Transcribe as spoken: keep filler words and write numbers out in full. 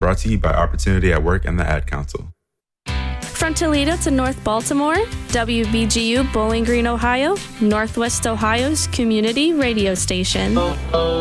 brought to you by Opportunity at Work and the Ad Council. From Toledo to North Baltimore, W B G U Bowling Green, Ohio, Northwest Ohio's community radio station.